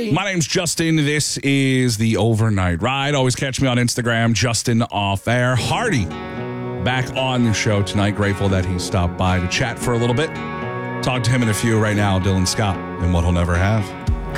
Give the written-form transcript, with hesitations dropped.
My name's Justin. This is the Overnight Ride. Always catch me on Instagram, Justin Off Air. Hardy back on the show tonight. Grateful that he stopped by to chat for a little bit. Talk to him in a few right now, Dylan Scott, and What He'll Never Have.